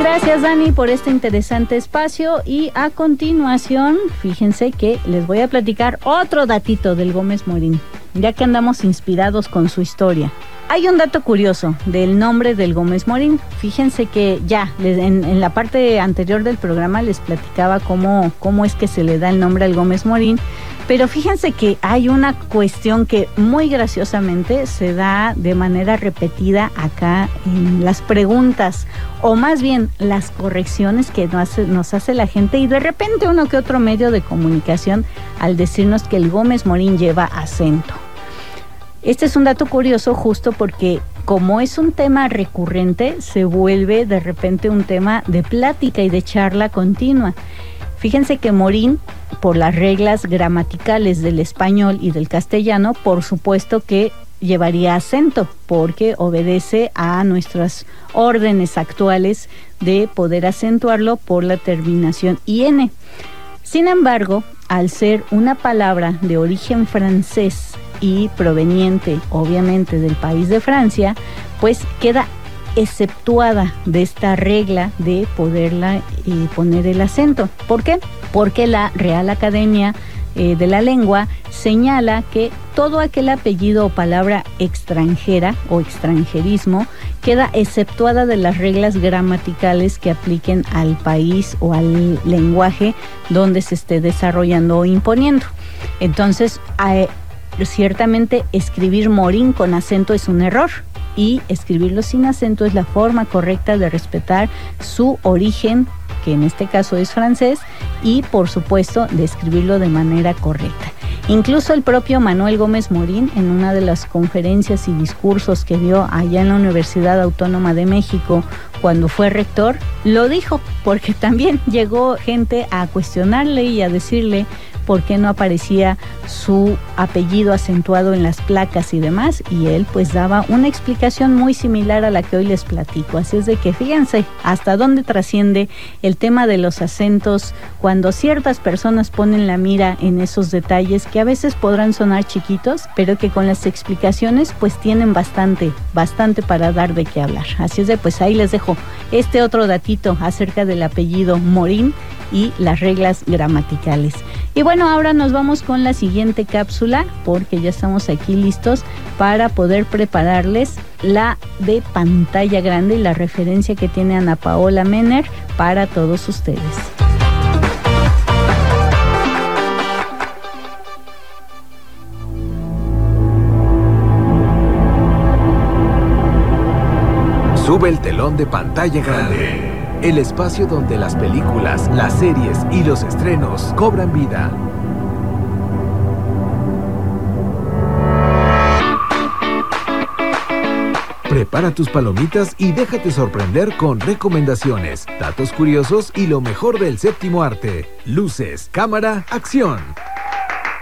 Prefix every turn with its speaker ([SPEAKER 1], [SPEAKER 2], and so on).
[SPEAKER 1] Gracias, Dani, por este interesante espacio. Y a continuación, fíjense que les voy a platicar otro datito del Gómez Morín, ya que andamos inspirados con su historia. Hay un dato curioso del nombre del Gómez Morín. Fíjense que ya en la parte anterior del programa les platicaba cómo es que se le da el nombre al Gómez Morín, pero fíjense que hay una cuestión que muy graciosamente se da de manera repetida acá en las preguntas, o más bien las correcciones que nos hace la gente, y de repente uno que otro medio de comunicación al decirnos que el Gómez Morín lleva acento. Este es un dato curioso justo porque como es un tema recurrente, se vuelve de repente un tema de plática y de charla continua. Fíjense que Morín, por las reglas gramaticales del español y del castellano, por supuesto que llevaría acento, porque obedece a nuestras órdenes actuales de poder acentuarlo por la terminación IN. Sin embargo, al ser una palabra de origen francés y proveniente obviamente del país de Francia, pues queda exceptuada de esta regla de poderla poner el acento. ¿Por qué? Porque la Real Academia de la Lengua señala que todo aquel apellido o palabra extranjera o extranjerismo queda exceptuada de las reglas gramaticales que apliquen al país o al lenguaje donde se esté desarrollando o imponiendo. Entonces, ciertamente escribir Morín con acento es un error, y escribirlo sin acento es la forma correcta de respetar su origen, que en este caso es francés, y por supuesto de escribirlo de manera correcta. Incluso el propio Manuel Gómez Morín, en una de las conferencias y discursos que dio allá en la Universidad Autónoma de México cuando fue rector, lo dijo, porque también llegó gente a cuestionarle y a decirle por qué no aparecía su apellido acentuado en las placas y demás, y él pues daba una explicación muy similar a la que hoy les platico. Así es de que fíjense hasta dónde trasciende el tema de los acentos cuando ciertas personas ponen la mira en esos detalles que a veces podrán sonar chiquitos, pero que con las explicaciones pues tienen bastante para dar de qué hablar. Así es de pues ahí les dejo este otro datito acerca del apellido Morín y las reglas gramaticales. Y bueno, ahora nos vamos con la siguiente cápsula, porque ya estamos aquí listos para poder prepararles la de pantalla grande y la referencia que tiene Ana Paola Mener para todos ustedes.
[SPEAKER 2] Sube el telón de pantalla grande. El espacio donde las películas, las series y los estrenos cobran vida. Prepara tus palomitas y déjate sorprender con recomendaciones, datos curiosos y lo mejor del séptimo arte. Luces, cámara, acción.